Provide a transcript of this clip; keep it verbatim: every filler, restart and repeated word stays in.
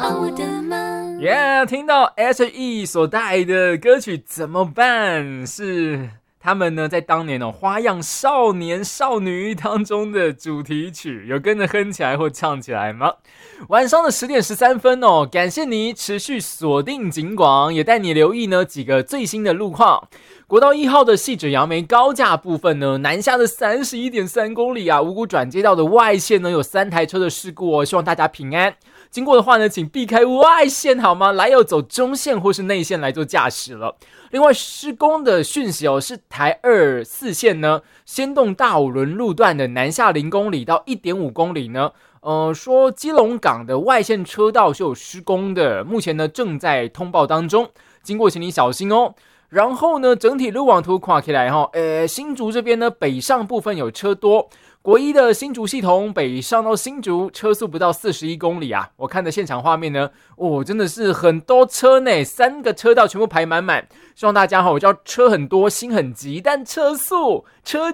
我的妈。 耶、yeah, 听到 S H E 所带来的歌曲怎么办？是他们呢在当年哦《花样少年少女》当中的主题曲，有跟着哼起来或唱起来吗？晚上的十点十三分哦，感谢你持续锁定警广，也带你留意呢几个最新的路况。国道一号的汐止杨梅高架部分呢，南下的 三十一点三公里啊，五股转接道的外线呢有三台车的事故哦，希望大家平安。经过的话呢，请避开外线好吗？来要走中线或是内线来做驾驶了。另外施工的讯息哦，是台二四线呢，先动大五轮路段的南下零公里到 一点五公里呢，呃，说基隆港的外线车道是有施工的，目前呢正在通报当中，经过请你小心哦。然后呢，整体路网图看起来哈，呃，新竹这边呢，北上部分有车多，国一的新竹系统北上到新竹，车速不到四十一公里啊。我看的现场画面呢，哦，真的是很多车呢，三个车道全部排满满。希望大家哈，我知道车很多，心很急，但车速车